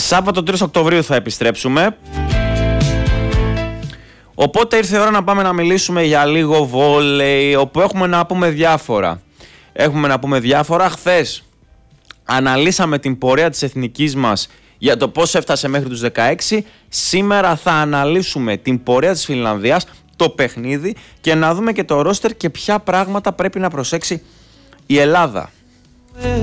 Σάββατο 3 Οκτωβρίου θα επιστρέψουμε. Οπότε ήρθε η ώρα να πάμε να μιλήσουμε για λίγο βόλεϊ, όπου έχουμε να πούμε διάφορα. Χθες αναλύσαμε την πορεία της εθνικής μας για το πώς έφτασε μέχρι τους 16. Σήμερα θα αναλύσουμε την πορεία της Φινλανδίας, το παιχνίδι, και να δούμε και το ρόστερ και ποια πράγματα πρέπει να προσέξει η Ελλάδα.